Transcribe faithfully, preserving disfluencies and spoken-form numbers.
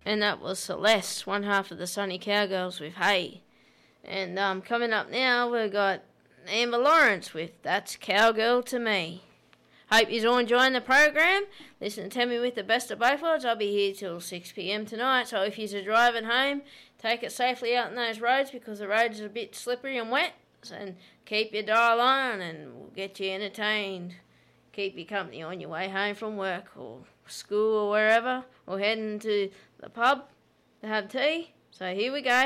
And that was Celeste, one half of the Sunny Cowgirls with Hey. And um, coming up now, we've got Amber Lawrence with That's Cowgirl to Me. Hope you're all enjoying the program. Listen to Tammy with the best of both worlds. I'll be here till six p.m. tonight, so if you're driving home, take it safely out on those roads because the roads are a bit slippery and wet. And keep your dial on and we'll get you entertained. Keep you company on your way home from work or school or wherever, or heading to the pub to have tea. So here we go.